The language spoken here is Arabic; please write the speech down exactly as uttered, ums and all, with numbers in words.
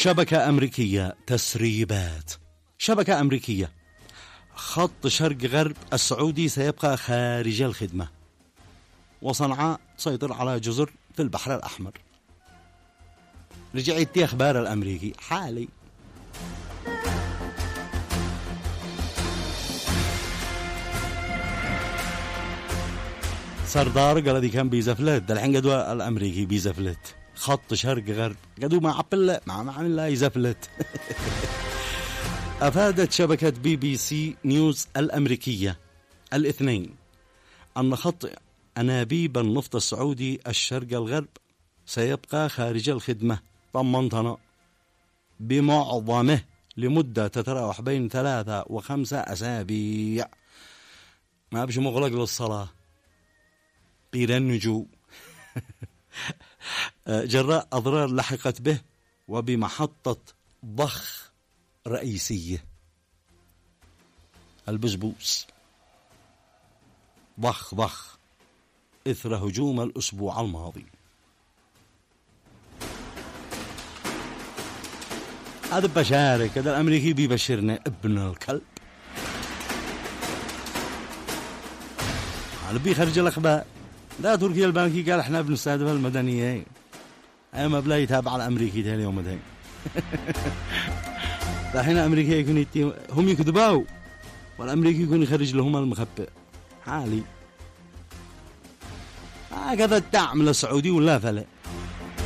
شبكة أمريكية تسريبات. شبكة أمريكية: خط شرق غرب السعودي سيبقى خارج الخدمة، وصنعاء تسيطر على جزر في البحر الأحمر. رجعت أخبار الأمريكي حالي. سردار قال دي كان بيزفلت، الحين قدوا الأمريكي بيزفلت. خط شرق غرب قدوا ما عبل ما عمل لا يزفلت. أفادت شبكة بي بي سي نيوز الأمريكية الاثنين أن خط أنابيب النفط السعودي الشرق الغرب سيبقى خارج الخدمة طمنتنا بمعظمه لمدة تتراوح بين ثلاثة وخمسة أسابيع. ما بش مغلق للصلاة بيرنجوا جراء أضرار لحقت به وبمحطة ضخ رئيسية البسبوس. ضخ ضخ إثر هجوم الأسبوع الماضي. هذا بشارك، هذا الأمريكي بيبشرنا ابن الكلب. هذا بيخرج الأخبار. لا تركيا البنكي قال احنا بنستهدف المدنيين، اما بلا يتابع الأمريكي تاني يوم دين. الحين أمريكا يكون يتي... هم يكذبوا والأمريكي يكون يخرج لهم المخبئ حالي. هكذا الدعم للسعودي ولا فلا.